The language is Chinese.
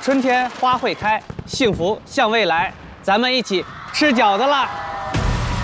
春天花会开，幸福向未来，咱们一起吃饺子啦！